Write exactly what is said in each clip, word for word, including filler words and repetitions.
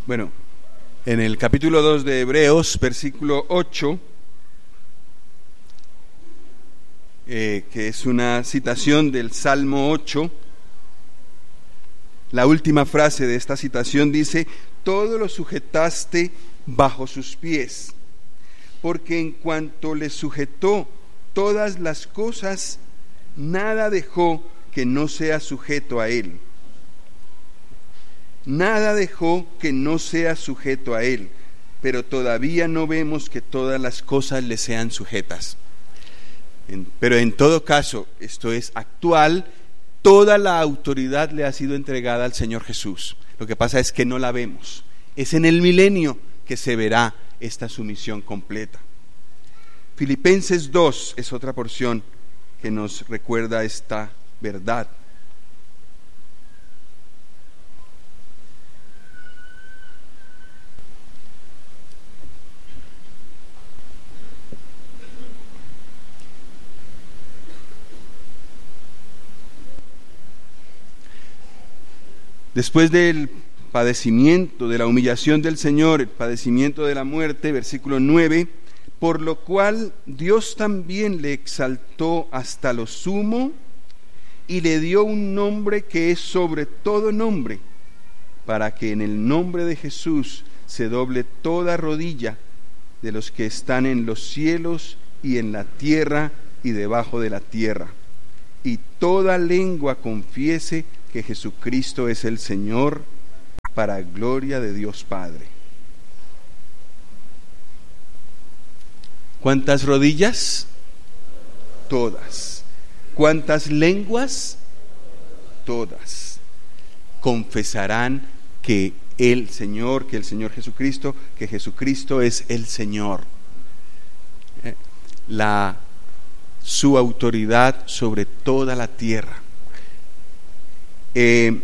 Bueno, en el capítulo dos de Hebreos, versículo ocho, eh, que es una citación del Salmo ocho, la última frase de esta citación dice: todo lo sujetaste bajo sus pies, porque en cuanto le sujetó todas las cosas, nada dejó que no sea sujeto a él. Nada dejó que no sea sujeto a él, pero todavía no vemos que todas las cosas le sean sujetas. En, pero en todo caso, esto es actual, toda la autoridad le ha sido entregada al Señor Jesús. Lo que pasa es que no la vemos. Es en el milenio que se verá esta sumisión completa. Filipenses dos es otra porción que nos recuerda esta verdad. Después del padecimiento, de la humillación del Señor, el padecimiento de la muerte, versículo nueve, por lo cual Dios también le exaltó hasta lo sumo y le dio un nombre que es sobre todo nombre, para que en el nombre de Jesús se doble toda rodilla de los que están en los cielos y en la tierra y debajo de la tierra, y toda lengua confiese que Jesucristo es el Señor, para gloria de Dios Padre. ¿Cuántas rodillas? Todas. ¿Cuántas lenguas? Todas. Confesarán que el Señor, que el Señor Jesucristo, que Jesucristo es el Señor. La, su autoridad sobre toda la tierra. Eh,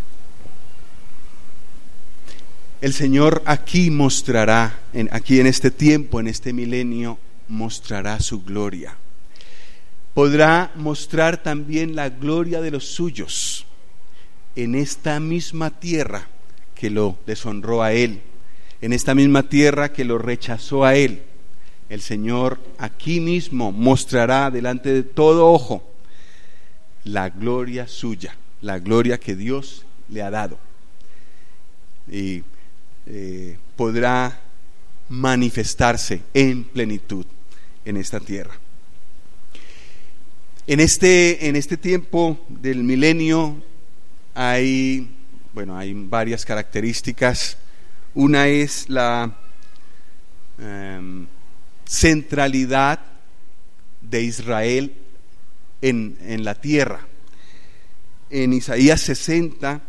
el Señor aquí mostrará, en, aquí en este tiempo, en este milenio, mostrará su gloria. Podrá mostrar también la gloria de los suyos en esta misma tierra que lo deshonró a Él, en esta misma tierra que lo rechazó a Él. El Señor aquí mismo mostrará delante de todo ojo la gloria suya, la gloria que Dios le ha dado, y eh, podrá manifestarse en plenitud en esta tierra. En este, en este tiempo del milenio hay, bueno, hay varias características. Una es la eh, centralidad de Israel en, en la tierra. En Isaías sesenta